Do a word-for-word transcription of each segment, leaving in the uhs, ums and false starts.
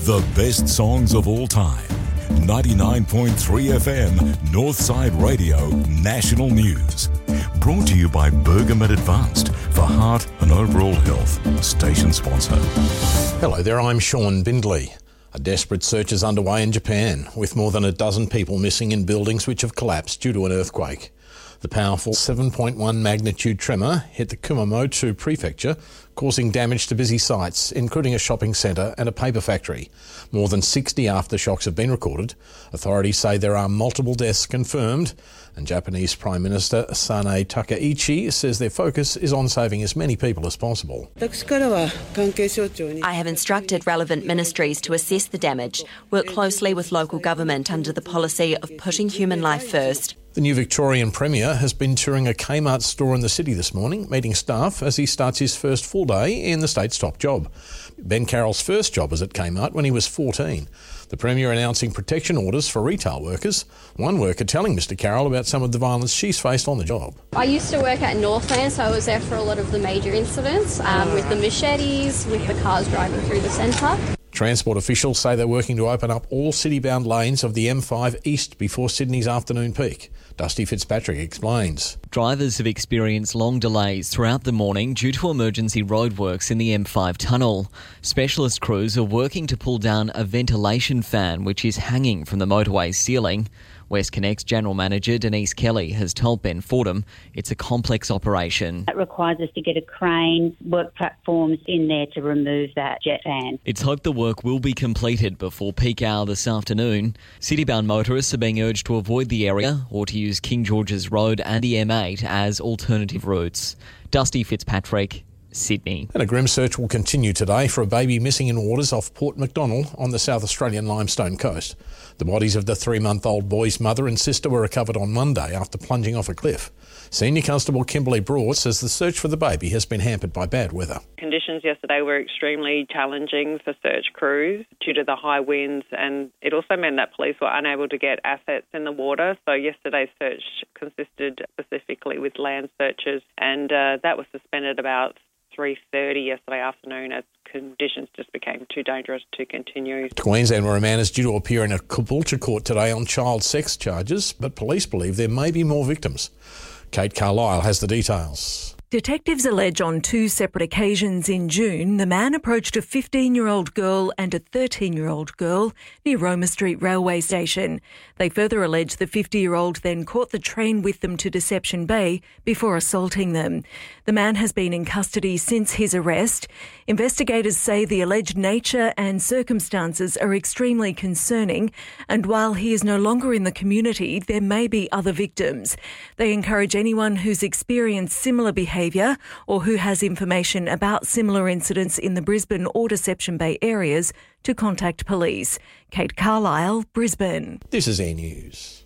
The best songs of all time. ninety-nine point three F M, Northside Radio, National News. Brought to you by Bergamet Advanced for heart and overall health. Station sponsor. Hello there, I'm Sean Bindley. A desperate search is underway in Japan, with more than a dozen people missing in buildings which have collapsed due to an earthquake. The powerful seven point one magnitude tremor hit the Kumamoto prefecture, causing damage to busy sites, including a shopping centre and a paper factory. More than sixty aftershocks have been recorded. Authorities say there are multiple deaths confirmed, and Japanese Prime Minister Sanae Takaichi says their focus is on saving as many people as possible. I have instructed relevant ministries to assess the damage, work closely with local government under the policy of putting human life first. The new Victorian Premier has been touring a Kmart store in the city this morning, meeting staff as he starts his first full day in the state's top job. Ben Carroll's first job was at Kmart when he was fourteen. The Premier announcing protection orders for retail workers. One worker telling Mr Carroll about some of the violence she's faced on the job. I used to work at Northland, so I was there for a lot of the major incidents, um, with the machetes, with the cars driving through the centre. Transport officials say they're working to open up all city-bound lanes of the M five East before Sydney's afternoon peak. Dusty Fitzpatrick explains. Drivers have experienced long delays throughout the morning due to emergency roadworks in the M five tunnel. Specialist crews are working to pull down a ventilation fan which is hanging from the motorway ceiling. WestConnect's General Manager Denise Kelly has told Ben Fordham it's a complex operation. It requires us to get a crane, work platforms in there to remove that jet fan. It's hoped the work will be completed before peak hour this afternoon. City-bound motorists are being urged to avoid the area or to use King George's Road and the M eight as alternative routes. Dusty Fitzpatrick, Sydney. And a grim search will continue today for a baby missing in waters off Port Macdonald on the South Australian Limestone coast. The bodies of the three-month-old boy's mother and sister were recovered on Monday after plunging off a cliff. Senior Constable Kimberly Broad says the search for the baby has been hampered by bad weather. Conditions yesterday were extremely challenging for search crews due to the high winds, and it also meant that police were unable to get assets in the water. So yesterday's search consisted specifically with land searches, and uh, that was suspended about three thirty yesterday afternoon as conditions just became too dangerous to continue. To Queensland, where a man is due to appear in a Caboolture court today on child sex charges, but police believe there may be more victims. Kate Carlisle has the details. Detectives allege on two separate occasions in June, the man approached a fifteen-year-old girl and a thirteen-year-old girl near Roma Street railway station. They further allege the fifty-year-old then caught the train with them to Deception Bay before assaulting them. The man has been in custody since his arrest. Investigators say the alleged nature and circumstances are extremely concerning, and while he is no longer in the community, there may be other victims. They encourage anyone who's experienced similar behaviour behaviour or who has information about similar incidents in the Brisbane or Deception Bay areas to contact police. Kate Carlisle, Brisbane. This is Air News.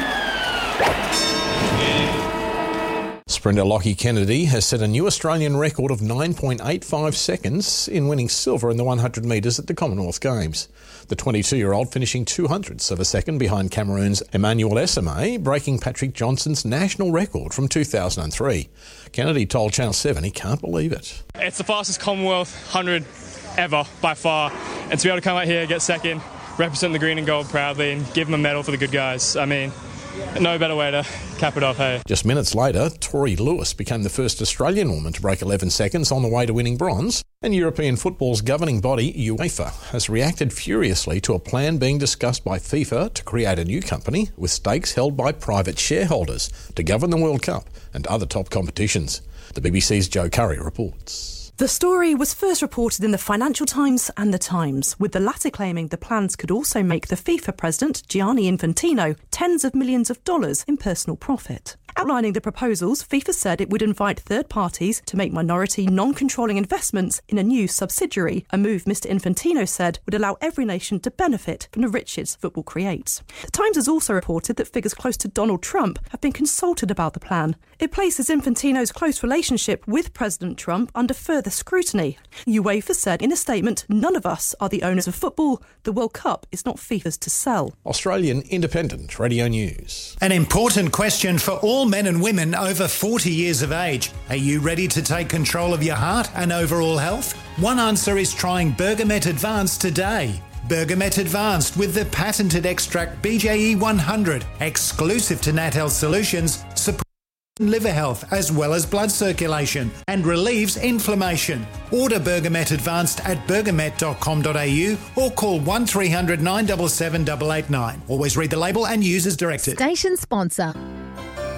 Sprinter Lockie Kennedy has set a new Australian record of nine point eight five seconds in winning silver in the one hundred metres at the Commonwealth Games. The twenty-two-year-old finishing two hundredths of a second behind Cameroon's Emmanuel Esame, breaking Patrick Johnson's national record from two thousand three. Kennedy told Channel seven he can't believe it. It's the fastest Commonwealth one hundred ever, by far. And to be able to come out here, get second, represent the green and gold proudly and give them a medal for the good guys. I mean, no better way to cap it off, hey? Just minutes later, Tori Lewis became the first Australian woman to break eleven seconds on the way to winning bronze. And European football's governing body, UEFA, has reacted furiously to a plan being discussed by FIFA to create a new company with stakes held by private shareholders to govern the World Cup and other top competitions. The B B C's Joe Curry reports. The story was first reported in the Financial Times and The Times, with the latter claiming the plans could also make the FIFA president, Gianni Infantino, tens of millions of dollars in personal profit. Outlining the proposals, FIFA said it would invite third parties to make minority, non-controlling investments in a new subsidiary, a move Mister Infantino said would allow every nation to benefit from the riches football creates. The Times has also reported that figures close to Donald Trump have been consulted about the plan. It places Infantino's close relationship with President Trump under further scrutiny. UEFA said in a statement, "None of us are the owners of football. The World Cup is not FIFA's to sell." Australian Independent Radio News. An important question for all men and women over forty years of age. Are you ready to take control of your heart and overall health? One answer is trying Bergamet Advanced today. Bergamet Advanced with the patented extract B J E one hundred, exclusive to Nat Health Solutions, supports liver health as well as blood circulation and relieves inflammation. Order Bergamet Advanced at bergamet dot com dot a u or call one three hundred nine seven seven eight eight nine. Always read the label and use as directed. Station sponsor.